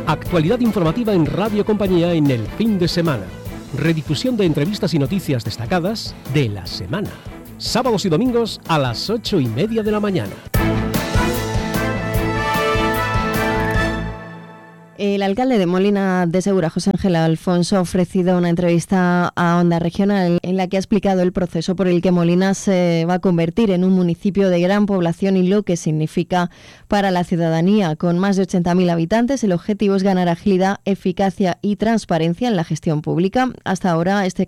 Actualidad informativa en Radio Compañía en el fin de semana. Redifusión de entrevistas y noticias destacadas de la semana. Sábados y domingos a las 8:30 de la mañana. El alcalde de Molina de Segura, José Ángel Alfonso, ha ofrecido una entrevista a Onda Regional en la que ha explicado el proceso por el que Molina se va a convertir en un municipio de gran población y lo que significa para la ciudadanía. Con más de 80.000 habitantes, el objetivo es ganar agilidad, eficacia y transparencia en la gestión pública. Hasta ahora, este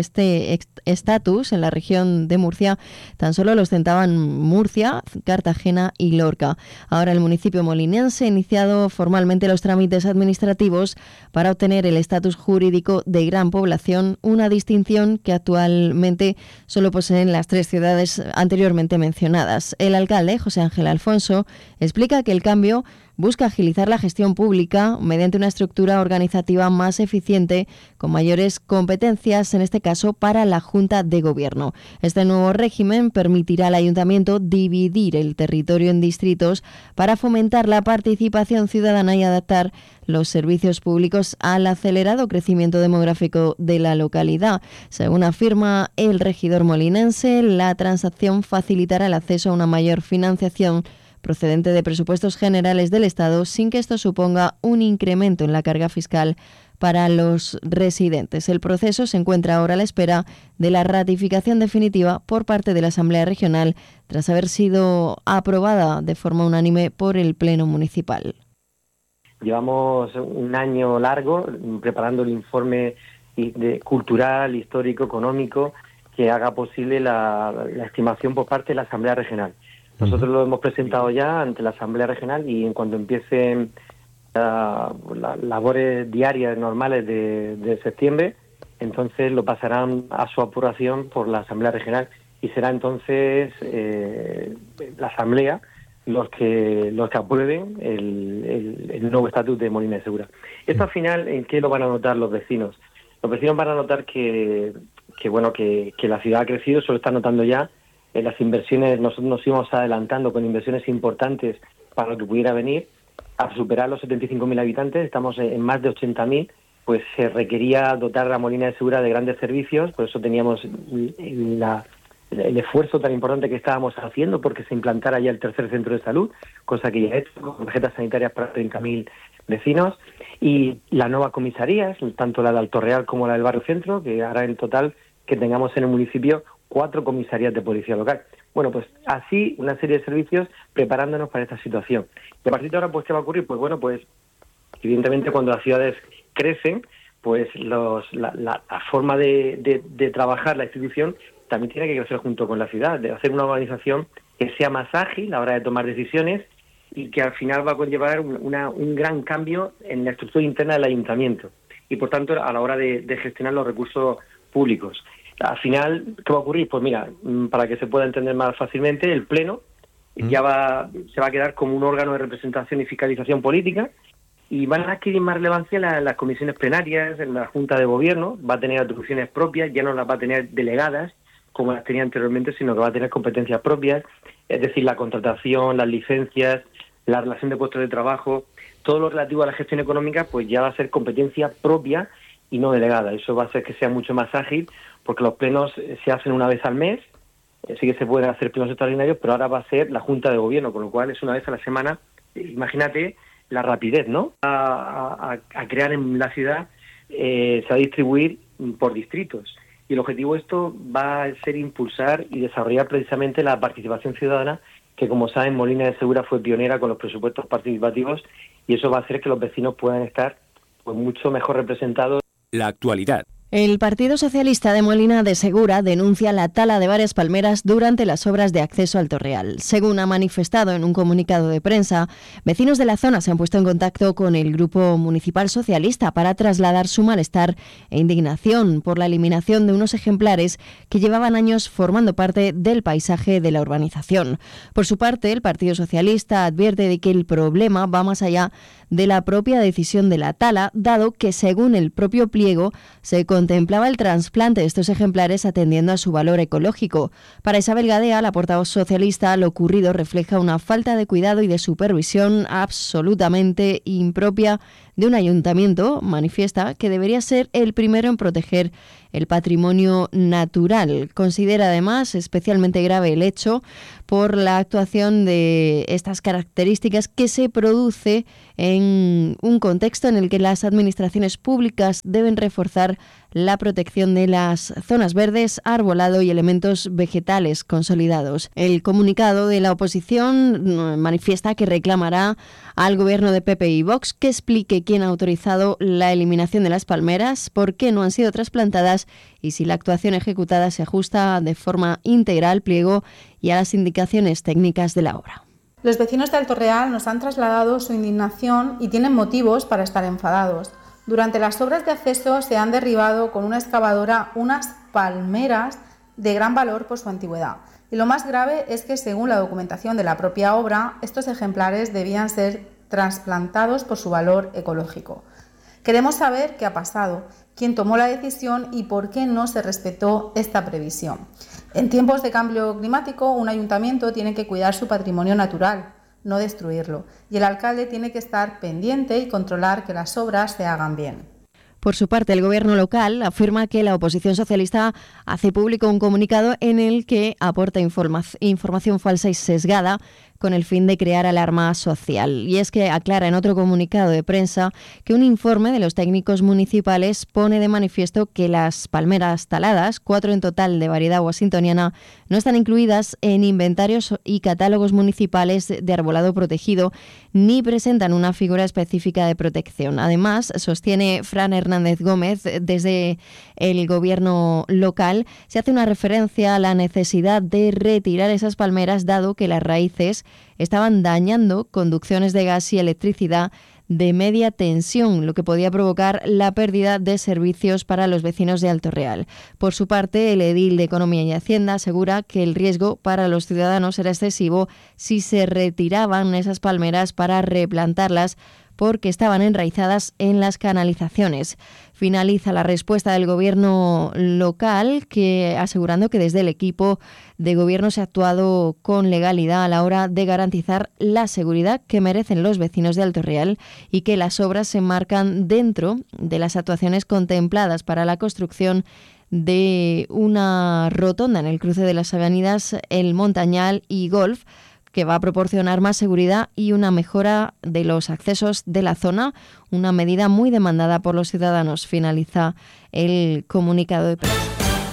estatus en la región de Murcia tan solo lo ostentaban Murcia, Cartagena y Lorca. Ahora el municipio molinense ha iniciado formalmente los trámites administrativos para obtener el estatus jurídico de gran población, una distinción que actualmente solo poseen las 3 ciudades anteriormente mencionadas. El alcalde, José Ángel Alfonso, explica que el cambio busca agilizar la gestión pública mediante una estructura organizativa más eficiente, con mayores competencias, en este caso para la Junta de Gobierno. Este nuevo régimen permitirá al Ayuntamiento dividir el territorio en distritos para fomentar la participación ciudadana y adaptar los servicios públicos al acelerado crecimiento demográfico de la localidad. Según afirma el regidor molinense, la transacción facilitará el acceso a una mayor financiación procedente de presupuestos generales del Estado, sin que esto suponga un incremento en la carga fiscal para los residentes. El proceso se encuentra ahora a la espera de la ratificación definitiva por parte de la Asamblea Regional, tras haber sido aprobada de forma unánime por el Pleno Municipal. Llevamos un año largo preparando el informe cultural, histórico, económico, que haga posible la estimación por parte de la Asamblea Regional. Nosotros lo hemos presentado ya ante la Asamblea Regional y en cuanto empiecen las labores diarias normales de septiembre, entonces lo pasarán a su aprobación por la Asamblea Regional y será entonces la Asamblea los que aprueben el nuevo estatus de Molina de Segura. Esto al final, ¿en qué lo van a notar los vecinos? Los vecinos van a notar que la ciudad ha crecido, eso lo están notando ya. Las inversiones, nosotros nos íbamos adelantando con inversiones importantes para lo que pudiera venir. A superar los 75.000 habitantes, estamos en más de 80.000, pues se requería dotar a Molina de Segura de grandes servicios, por eso teníamos el esfuerzo tan importante que estábamos haciendo porque se implantara ya el tercer centro de salud, cosa que ya he hecho, con tarjetas sanitarias para 30.000 vecinos, y las nuevas comisarías, tanto la de Alto Real como la del Barrio Centro, que hará en total que tengamos en el municipio 4 comisarías de policía local. Bueno, pues así una serie de servicios preparándonos para esta situación. Y a partir de ahora, pues, ¿qué va a ocurrir? Pues bueno, pues evidentemente cuando las ciudades crecen, pues la forma de trabajar la institución también tiene que crecer junto con la ciudad, de hacer una organización que sea más ágil a la hora de tomar decisiones y que al final va a conllevar un gran cambio en la estructura interna del ayuntamiento y, por tanto, a la hora de gestionar los recursos públicos. Al final, ¿qué va a ocurrir? Pues mira, para que se pueda entender más fácilmente, el Pleno se va a quedar como un órgano de representación y fiscalización política y van a adquirir más relevancia las comisiones plenarias, en la Junta de Gobierno, va a tener atribuciones propias, ya no las va a tener delegadas como las tenía anteriormente, sino que va a tener competencias propias, es decir, la contratación, las licencias, la relación de puestos de trabajo, todo lo relativo a la gestión económica, pues ya va a ser competencia propia y no delegada. Eso va a hacer que sea mucho más ágil, porque los plenos se hacen una vez al mes, sí que se pueden hacer plenos extraordinarios, pero ahora va a ser la Junta de Gobierno, con lo cual es una vez a la semana. Imagínate la rapidez, ¿no? A crear en la ciudad, se va a distribuir por distritos. Y el objetivo de esto va a ser impulsar y desarrollar precisamente la participación ciudadana, que como saben Molina de Segura fue pionera con los presupuestos participativos, y eso va a hacer que los vecinos puedan estar pues mucho mejor representados. La actualidad. El Partido Socialista de Molina de Segura denuncia la tala de varias palmeras durante las obras de acceso al Torreal. Según ha manifestado en un comunicado de prensa, vecinos de la zona se han puesto en contacto con el Grupo Municipal Socialista para trasladar su malestar e indignación por la eliminación de unos ejemplares que llevaban años formando parte del paisaje de la urbanización. Por su parte, el Partido Socialista advierte de que el problema va más allá de la propia decisión de la tala, dado que, según el propio pliego, se contemplaba el trasplante de estos ejemplares atendiendo a su valor ecológico. Para Isabel Gadea, la portavoz socialista, lo ocurrido refleja una falta de cuidado y de supervisión absolutamente impropia de un ayuntamiento, manifiesta, que debería ser el primero en proteger el patrimonio natural. Considera además especialmente grave el hecho por la actuación de estas características que se produce en un contexto en el que las administraciones públicas deben reforzar la protección de las zonas verdes, arbolado y elementos vegetales consolidados. El comunicado de la oposición manifiesta que reclamará al gobierno de PP y Vox que explique quién ha autorizado la eliminación de las palmeras, por qué no han sido trasplantadas y si la actuación ejecutada se ajusta de forma íntegra al pliego y a las indicaciones técnicas de la obra. Los vecinos de Alto Real nos han trasladado su indignación y tienen motivos para estar enfadados. Durante las obras de acceso se han derribado con una excavadora unas palmeras de gran valor por su antigüedad. Y lo más grave es que, según la documentación de la propia obra, estos ejemplares debían ser trasplantados por su valor ecológico. Queremos saber qué ha pasado, quién tomó la decisión y por qué no se respetó esta previsión. En tiempos de cambio climático, un ayuntamiento tiene que cuidar su patrimonio natural, no destruirlo, y el alcalde tiene que estar pendiente y controlar que las obras se hagan bien. Por su parte, el gobierno local afirma que la oposición socialista hace público un comunicado en el que aporta información falsa y sesgada con el fin de crear alarma social. Y es que aclara en otro comunicado de prensa que un informe de los técnicos municipales pone de manifiesto que las palmeras taladas, 4 en total de variedad washingtoniana, no están incluidas en inventarios y catálogos municipales de arbolado protegido ni presentan una figura específica de protección. Además, sostiene Fran Hernández Gómez, desde el gobierno local, se hace una referencia a la necesidad de retirar esas palmeras dado que las raíces estaban dañando conducciones de gas y electricidad de media tensión, lo que podía provocar la pérdida de servicios para los vecinos de Alto Real. Por su parte, el edil de Economía y Hacienda asegura que el riesgo para los ciudadanos era excesivo si se retiraban esas palmeras para replantarlas porque estaban enraizadas en las canalizaciones. Finaliza la respuesta del gobierno local, asegurando que desde el equipo de gobierno se ha actuado con legalidad a la hora de garantizar la seguridad que merecen los vecinos de Alto Real y que las obras se enmarcan dentro de las actuaciones contempladas para la construcción de una rotonda en el cruce de las avenidas El Montañal y Golf, que va a proporcionar más seguridad y una mejora de los accesos de la zona, una medida muy demandada por los ciudadanos. Finaliza el comunicado de prensa.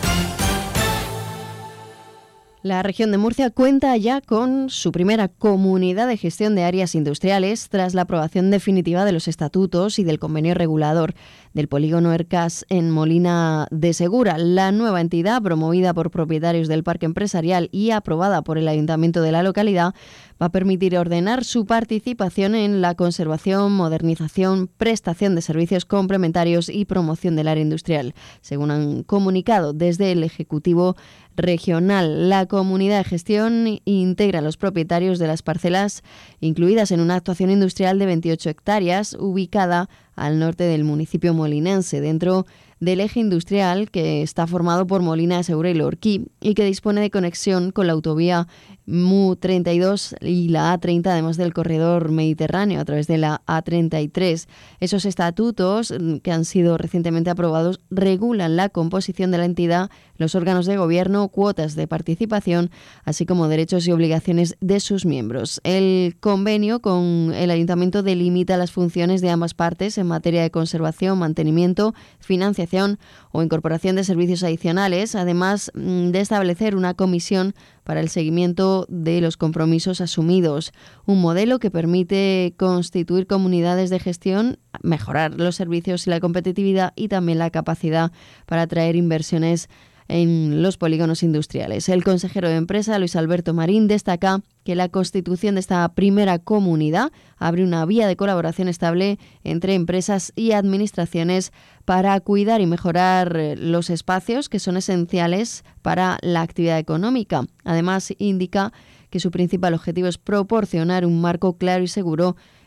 La región de Murcia cuenta ya con su primera comunidad de gestión de áreas industriales tras la aprobación definitiva de los estatutos y del convenio regulador del polígono Ercas en Molina de Segura. La nueva entidad, promovida por propietarios del parque empresarial y aprobada por el ayuntamiento de la localidad, va a permitir ordenar su participación en la conservación, modernización, prestación de servicios complementarios y promoción del área industrial, según han comunicado desde el Ejecutivo Regional. La comunidad de gestión integra a los propietarios de las parcelas incluidas en una actuación industrial de 28 hectáreas ubicada al norte del municipio molinense, dentro del eje industrial que está formado por Molina de Segura y Lorquí y que dispone de conexión con la autovía MU32 y la A30, además del corredor mediterráneo a través de la A33. Esos estatutos, que han sido recientemente aprobados, regulan la composición de la entidad, los órganos de gobierno, cuotas de participación, así como derechos y obligaciones de sus miembros. El convenio con el ayuntamiento delimita las funciones de ambas partes en materia de conservación, mantenimiento, financiación o incorporación de servicios adicionales, además de establecer una comisión para el seguimiento de los compromisos asumidos. Un modelo que permite constituir comunidades de gestión, mejorar los servicios y la competitividad y también la capacidad para atraer inversiones en los polígonos industriales. El consejero de Empresa, Luis Alberto Marín, destaca que la constitución de esta primera comunidad abre una vía de colaboración estable entre empresas y administraciones para cuidar y mejorar los espacios que son esenciales para la actividad económica. Además, indica que su principal objetivo es proporcionar un marco claro y seguro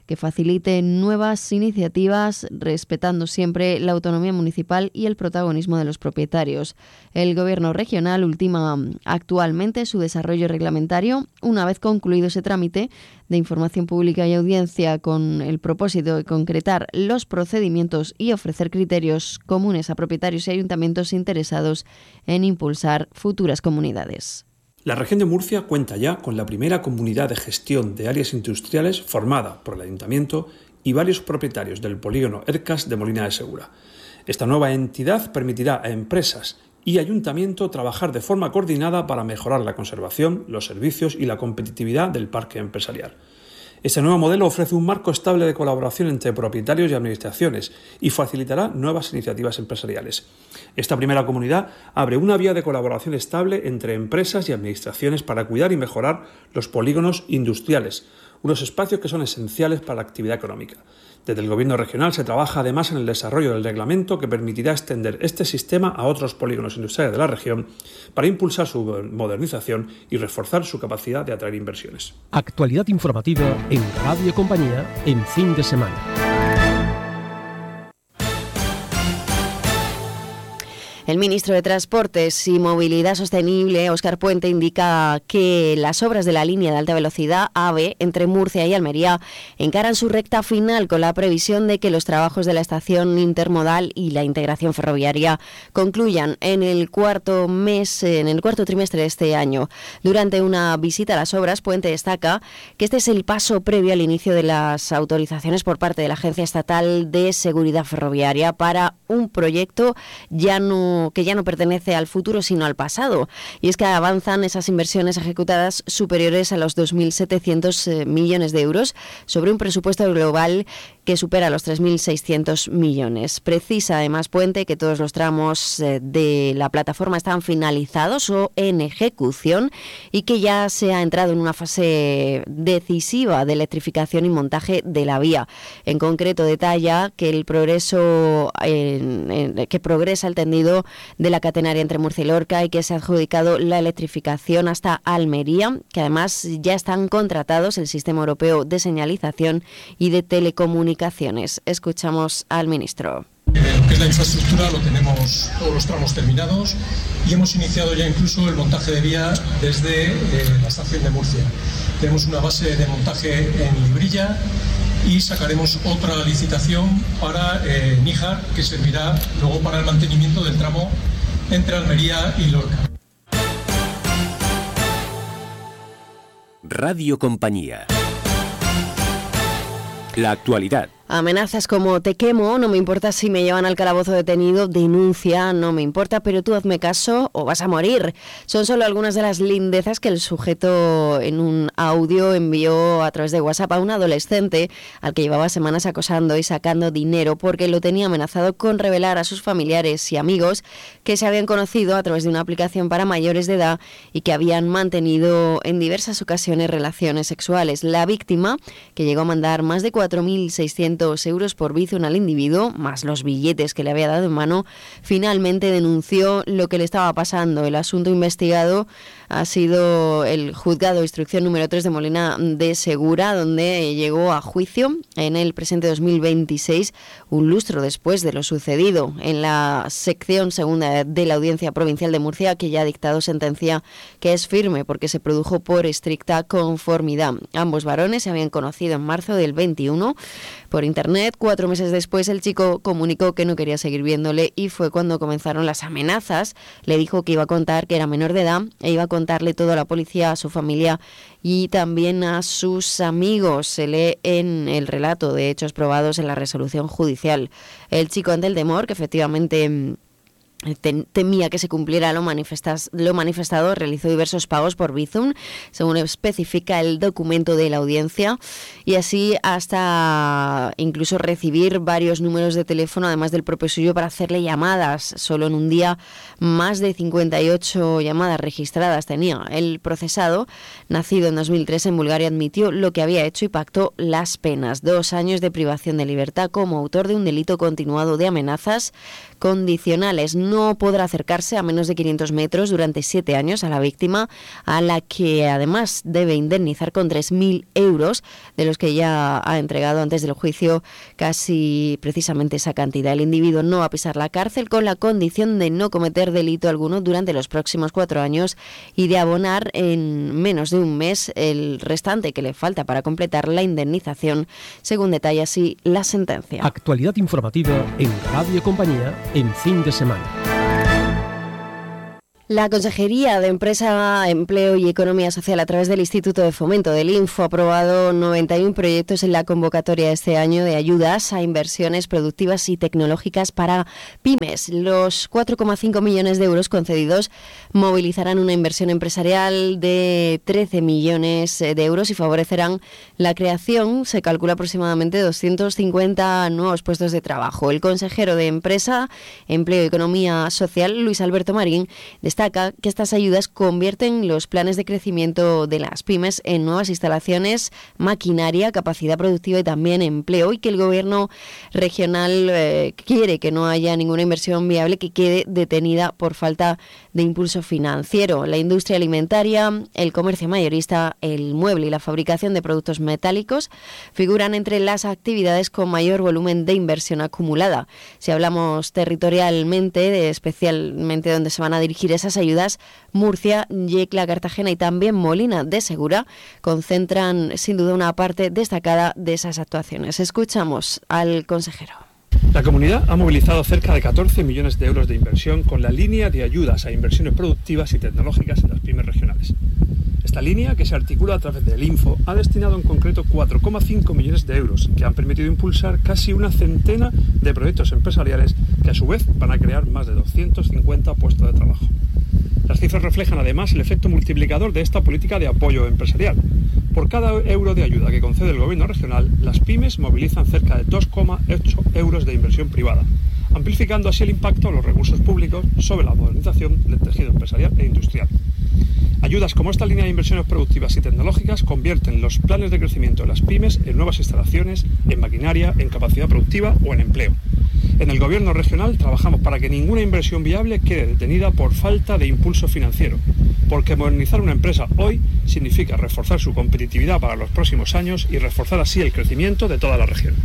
que facilite nuevas iniciativas, respetando siempre la autonomía municipal y el protagonismo de los propietarios. El Gobierno regional ultima actualmente su desarrollo reglamentario una vez concluido ese trámite de información pública y audiencia con el propósito de concretar los procedimientos y ofrecer criterios comunes a propietarios y ayuntamientos interesados en impulsar futuras comunidades. La región de Murcia cuenta ya con la primera comunidad de gestión de áreas industriales formada por el Ayuntamiento y varios propietarios del polígono ERCAS de Molina de Segura. Esta nueva entidad permitirá a empresas y ayuntamiento trabajar de forma coordinada para mejorar la conservación, los servicios y la competitividad del parque empresarial. Este nuevo modelo ofrece un marco estable de colaboración entre propietarios y administraciones y facilitará nuevas iniciativas empresariales. Esta primera comunidad abre una vía de colaboración estable entre empresas y administraciones para cuidar y mejorar los polígonos industriales, unos espacios que son esenciales para la actividad económica. Desde el Gobierno regional se trabaja además en el desarrollo del reglamento que permitirá extender este sistema a otros polígonos industriales de la región para impulsar su modernización y reforzar su capacidad de atraer inversiones. Actualidad informativa en Radio Compañía en fin de semana. El ministro de Transportes y Movilidad Sostenible, Óscar Puente, indica que las obras de la línea de alta velocidad AVE entre Murcia y Almería encaran su recta final con la previsión de que los trabajos de la estación intermodal y la integración ferroviaria concluyan en el cuarto trimestre de este año. Durante una visita a las obras, Puente destaca que este es el paso previo al inicio de las autorizaciones por parte de la Agencia Estatal de Seguridad Ferroviaria para un proyecto que ya no pertenece al futuro sino al pasado, y es que avanzan esas inversiones ejecutadas superiores a los 2.700 millones de euros sobre un presupuesto global que supera los 3.600 millones. Precisa además Puente que todos los tramos de la plataforma están finalizados o en ejecución y que ya se ha entrado en una fase decisiva de electrificación y montaje de la vía. En concreto detalla que el progreso que progresa el tendido de la catenaria entre Murcia y Lorca y que se ha adjudicado la electrificación hasta Almería, que además ya están contratados el Sistema Europeo de Señalización y de Telecomunicaciones. Escuchamos al ministro. Lo que es la infraestructura lo tenemos todos los tramos terminados y hemos iniciado ya incluso el montaje de vía desde la estación de Murcia. Tenemos una base de montaje en Librilla y sacaremos otra licitación para Níjar, que servirá luego para el mantenimiento del tramo entre Almería y Lorca. Radio Compañía. La actualidad. Amenazas como te quemo, no me importa si me llevan al calabozo detenido, denuncia, no me importa, pero tú hazme caso o vas a morir. Son solo algunas de las lindezas que el sujeto en un audio envió a través de WhatsApp a un adolescente al que llevaba semanas acosando y sacando dinero porque lo tenía amenazado con revelar a sus familiares y amigos que se habían conocido a través de una aplicación para mayores de edad y que habían mantenido en diversas ocasiones relaciones sexuales. La víctima, que llegó a mandar más de 4.600 euros por Bizum al individuo, más los billetes que le había dado en mano, finalmente denunció lo que le estaba pasando. El asunto investigado ha sido el juzgado de instrucción número 3 de Molina de Segura, donde llegó a juicio en el presente 2026, un lustro después de lo sucedido en la sección segunda de la Audiencia Provincial de Murcia, que ya ha dictado sentencia que es firme porque se produjo por estricta conformidad. Ambos varones se habían conocido en marzo del 21 por internet. 4 meses después el chico comunicó que no quería seguir viéndole y fue cuando comenzaron las amenazas. Le dijo que iba a contar que era menor de edad e iba a contarle todo a la policía, a su familia y también a sus amigos. Se lee en el relato de hechos probados en la resolución judicial. El chico, ante el temor que efectivamente temía que se cumpliera lo manifestado, realizó diversos pagos por Bizum, según especifica el documento de la audiencia, y así hasta incluso recibir varios números de teléfono, además del propio suyo, para hacerle llamadas. Solo en un día, más de 58 llamadas registradas tenía. El procesado, nacido en 2003 en Bulgaria, admitió lo que había hecho y pactó las penas: 2 años de privación de libertad como autor de un delito continuado de amenazas condicionales. no podrá acercarse a menos de 500 metros durante 7 años a la víctima, a la que además debe indemnizar con 3.000 euros, de los que ya ha entregado antes del juicio casi precisamente esa cantidad. El individuo no va a pisar la cárcel con la condición de no cometer delito alguno durante los próximos 4 años y de abonar en menos de un mes el restante que le falta para completar la indemnización, según detalla así la sentencia. Actualidad informativa en Radio Compañía en fin de semana. La Consejería de Empresa, Empleo y Economía Social, a través del Instituto de Fomento del Info, ha aprobado 91 proyectos en la convocatoria de este año de ayudas a inversiones productivas y tecnológicas para pymes. Los 4,5 millones de euros concedidos movilizarán una inversión empresarial de 13 millones de euros y favorecerán la creación, se calcula aproximadamente 250 nuevos puestos de trabajo. El consejero de Empresa, Empleo y Economía Social, Luis Alberto Marín, destaca que estas ayudas convierten los planes de crecimiento de las pymes en nuevas instalaciones, maquinaria, capacidad productiva y también empleo, y que el gobierno regional quiere que no haya ninguna inversión viable que quede detenida por falta de impulso financiero. La industria alimentaria, el comercio mayorista, el mueble y la fabricación de productos metálicos figuran entre las actividades con mayor volumen de inversión acumulada. Si hablamos territorialmente, especialmente donde se van a dirigir esas ayudas, Murcia, Yecla, Cartagena y también Molina de Segura concentran sin duda una parte destacada de esas actuaciones. Escuchamos al consejero. La comunidad ha movilizado cerca de 14 millones de euros de inversión con la línea de ayudas a inversiones productivas y tecnológicas en las pymes regionales. Esta línea, que se articula a través del Info, ha destinado en concreto 4,5 millones de euros, que han permitido impulsar casi una centena de proyectos empresariales que a su vez van a crear más de 250 puestos de trabajo. Las cifras reflejan además el efecto multiplicador de esta política de apoyo empresarial. Por cada euro de ayuda que concede el gobierno regional, las pymes movilizan cerca de 2,8 euros de inversión privada, amplificando así el impacto de los recursos públicos sobre la modernización del tejido empresarial e industrial. Ayudas como esta línea de inversiones productivas y tecnológicas convierten los planes de crecimiento de las pymes en nuevas instalaciones, en maquinaria, en capacidad productiva o en empleo. En el gobierno regional trabajamos para que ninguna inversión viable quede detenida por falta de impulso financiero, porque modernizar una empresa hoy significa reforzar su competitividad para los próximos años y reforzar así el crecimiento de toda la región.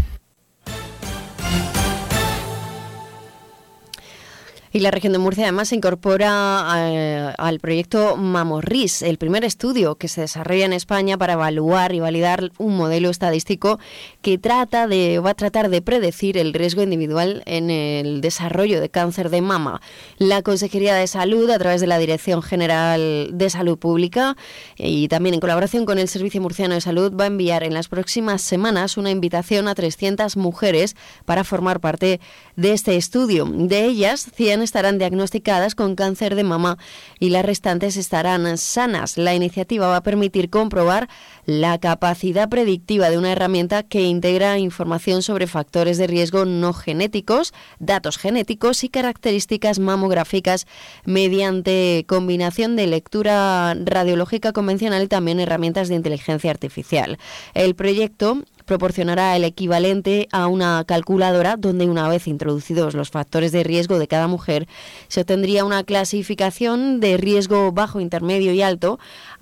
Y la región de Murcia además se incorpora al proyecto Mamorris, el primer estudio que se desarrolla en España para evaluar y validar un modelo estadístico que va a tratar de predecir el riesgo individual en el desarrollo de cáncer de mama. La Consejería de Salud, a través de la Dirección General de Salud Pública y también en colaboración con el Servicio Murciano de Salud, va a enviar en las próximas semanas una invitación a 300 mujeres para formar parte de este estudio. De ellas, 100 estarán diagnosticadas con cáncer de mama y las restantes estarán sanas. La iniciativa va a permitir comprobar la capacidad predictiva de una herramienta que integra información sobre factores de riesgo no genéticos, datos genéticos y características mamográficas mediante combinación de lectura radiológica convencional y también herramientas de inteligencia artificial. El proyecto proporcionará el equivalente a una calculadora donde, una vez introducidos los factores de riesgo de cada mujer, se obtendría una clasificación de riesgo bajo, intermedio y alto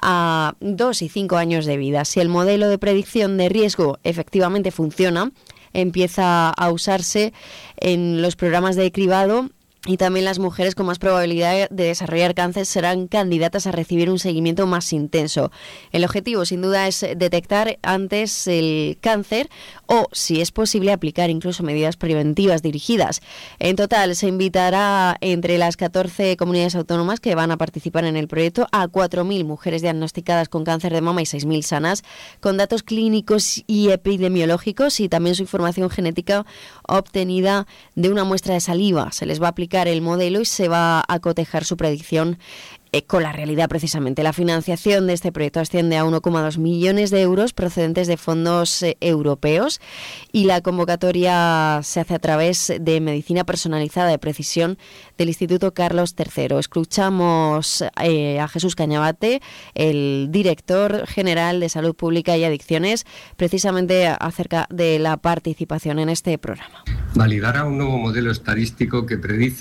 a 2 y 5 años de vida. Si el modelo de predicción de riesgo efectivamente funciona, empieza a usarse en los programas de cribado. Y también las mujeres con más probabilidad de desarrollar cáncer serán candidatas a recibir un seguimiento más intenso. El objetivo, sin duda, es detectar antes el cáncer o, si es posible, aplicar incluso medidas preventivas dirigidas. En total, se invitará entre las 14 comunidades autónomas que van a participar en el proyecto a 4.000 mujeres diagnosticadas con cáncer de mama y 6.000 sanas, con datos clínicos y epidemiológicos y también su información genética obtenida de una muestra de saliva. Se les va a aplicar el modelo y se va a cotejar su predicción con la realidad precisamente. La financiación de este proyecto asciende a 1,2 millones de euros procedentes de fondos europeos y la convocatoria se hace a través de medicina personalizada de precisión del Instituto Carlos III. Escuchamos a Jesús Cañabate, el director general de Salud Pública y Adicciones, precisamente acerca de la participación en este programa. Validará un nuevo modelo estadístico que predice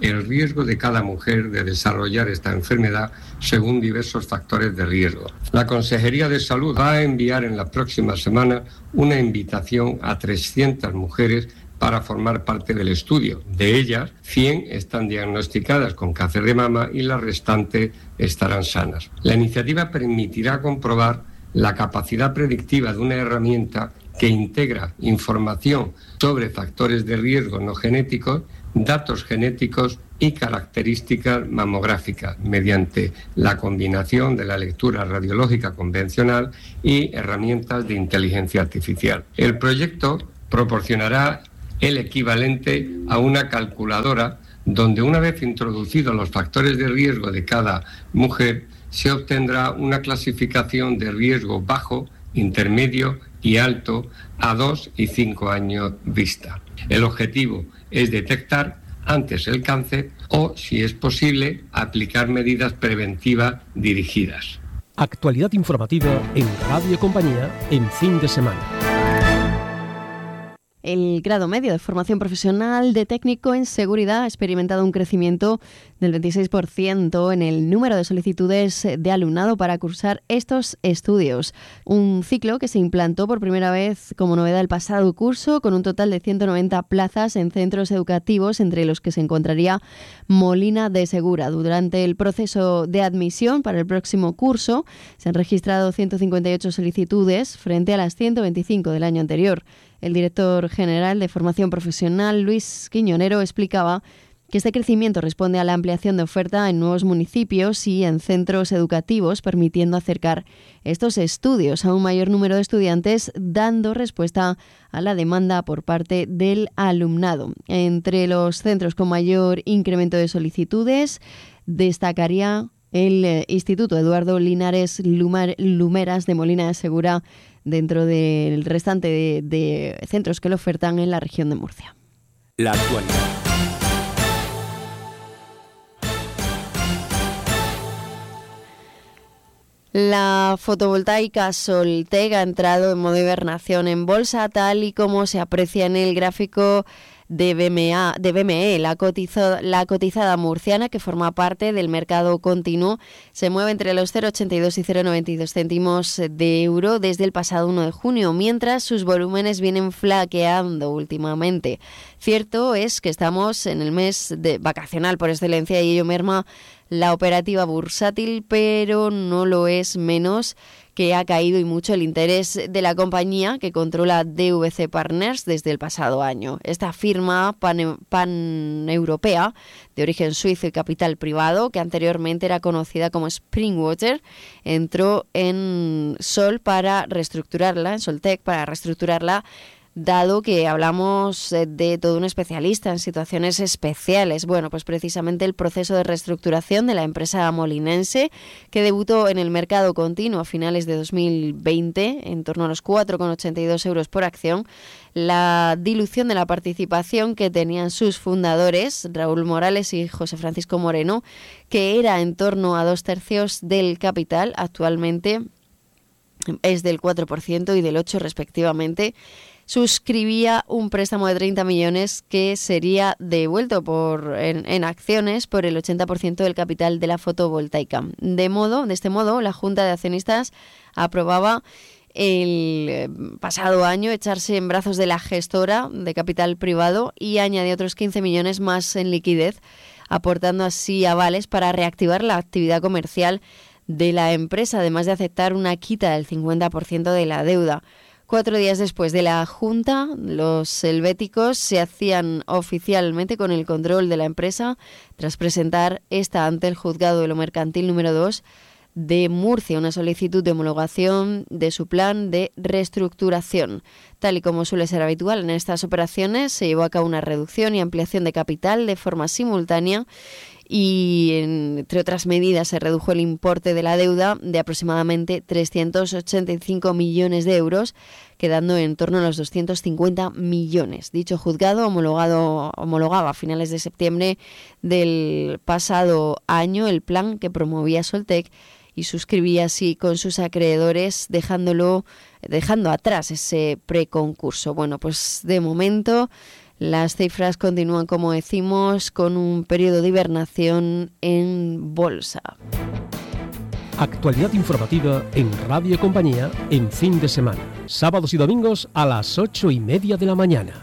el riesgo de cada mujer de desarrollar esta enfermedad según diversos factores de riesgo. La Consejería de Salud va a enviar en la próxima semana una invitación a 300 mujeres para formar parte del estudio. De ellas, 100 están diagnosticadas con cáncer de mama y las restantes estarán sanas. La iniciativa permitirá comprobar la capacidad predictiva de una herramienta que integra información sobre factores de riesgo no genéticos, datos genéticos y características mamográficas mediante la combinación de la lectura radiológica convencional y herramientas de inteligencia artificial. El proyecto proporcionará el equivalente a una calculadora donde, una vez introducidos los factores de riesgo de cada mujer, se obtendrá una clasificación de riesgo bajo, intermedio y alto a 2 y 5 años vista. El objetivo es detectar antes el cáncer o, si es posible, aplicar medidas preventivas dirigidas. Actualidad informativa en Radio Compañía en fin de semana. El grado medio de formación profesional de técnico en seguridad ha experimentado un crecimiento del 26% en el número de solicitudes de alumnado para cursar estos estudios. Un ciclo que se implantó por primera vez como novedad el pasado curso, con un total de 190 plazas en centros educativos, entre los que se encontraría Molina de Segura. Durante el proceso de admisión para el próximo curso se han registrado 158 solicitudes frente a las 125 del año anterior. El director general de Formación Profesional, Luis Quiñonero, explicaba que este crecimiento responde a la ampliación de oferta en nuevos municipios y en centros educativos, permitiendo acercar estos estudios a un mayor número de estudiantes, dando respuesta a la demanda por parte del alumnado. Entre los centros con mayor incremento de solicitudes destacaría el Instituto Eduardo Linares Lumeras de Molina de Segura, dentro del restante de centros que lo ofertan en la región de Murcia. La actualidad. La fotovoltaica Soltec ha entrado en modo hibernación en bolsa, tal y como se aprecia en el gráfico de BME, la cotizada murciana, que forma parte del mercado continuo, se mueve entre los 0,82 y 0,92 céntimos de euro desde el pasado 1 de junio, mientras sus volúmenes vienen flaqueando últimamente. Cierto es que estamos en el mes vacacional por excelencia y ello merma la operativa bursátil, pero no lo es menos que ha caído y mucho el interés de la compañía que controla DVC Partners desde el pasado año. Esta firma paneuropea de origen suizo y capital privado, que anteriormente era conocida como Springwater, entró en Soltec para reestructurarla, dado que hablamos de todo un especialista en situaciones especiales. Bueno, pues precisamente el proceso de reestructuración de la empresa molinense, que debutó en el mercado continuo a finales de 2020, en torno a los 4,82 euros por acción, la dilución de la participación que tenían sus fundadores, Raúl Morales y José Francisco Moreno, que era en torno a 2/3 del capital, actualmente es del 4% y del 8% respectivamente, suscribía un préstamo de 30 millones que sería devuelto en acciones por el 80% del capital de la fotovoltaica. De este modo, la Junta de Accionistas aprobaba el pasado año echarse en brazos de la gestora de capital privado y añadió otros 15 millones más en liquidez, aportando así avales para reactivar la actividad comercial de la empresa, además de aceptar una quita del 50% de la deuda. 4 días después de la Junta, los helvéticos se hacían oficialmente con el control de la empresa tras presentar esta ante el Juzgado de lo Mercantil número 2 de Murcia, una solicitud de homologación de su plan de reestructuración. Tal y como suele ser habitual en estas operaciones, se llevó a cabo una reducción y ampliación de capital de forma simultánea y, entre otras medidas, se redujo el importe de la deuda de aproximadamente 385 millones de euros, quedando en torno a los 250 millones. Dicho juzgado homologaba a finales de septiembre del pasado año el plan que promovía Soltec y suscribía así con sus acreedores, dejando atrás ese preconcurso. Bueno, pues de momento Las cifras continúan, como decimos, con un periodo de hibernación en bolsa. Actualidad informativa en Radio Compañía en fin de semana. Sábados y domingos a las 8:30 de la mañana.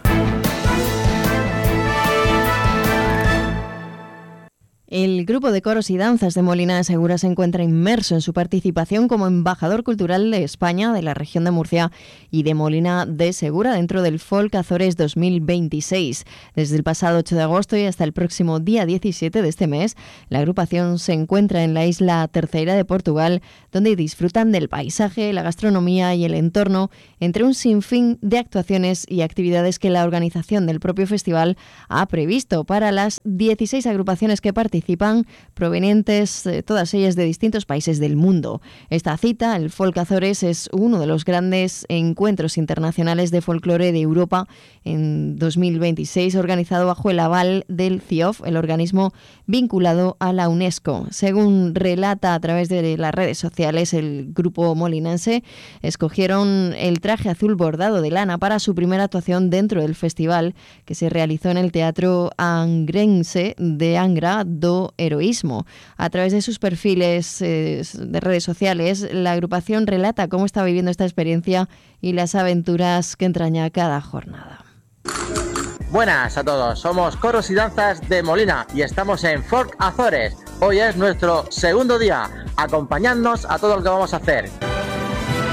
El grupo de coros y danzas de Molina de Segura se encuentra inmerso en su participación como embajador cultural de España, de la región de Murcia y de Molina de Segura dentro del Folk Azores 2026. Desde el pasado 8 de agosto y hasta el próximo día 17 de este mes, la agrupación se encuentra en la isla Terceira de Portugal, donde disfrutan del paisaje, la gastronomía y el entorno, entre un sinfín de actuaciones y actividades que la organización del propio festival ha previsto para las 16 agrupaciones que participan, provenientes todas ellas de distintos países del mundo. Esta cita, el Folk Azores, es uno de los grandes encuentros internacionales de folclore de Europa en 2026, organizado bajo el aval del CIOF, el organismo vinculado a la UNESCO. Según relata a través de las redes sociales, el grupo molinense escogieron el traje azul bordado de lana para su primera actuación dentro del festival, que se realizó en el Teatro Angrense de Angra do Heroísmo. A través de sus perfiles de redes sociales, la agrupación relata cómo está viviendo esta experiencia y las aventuras que entraña cada jornada. Buenas a todos, somos Coros y Danzas de Molina y estamos en Folk Azores. Hoy es nuestro segundo día. Acompañadnos a todo lo que vamos a hacer.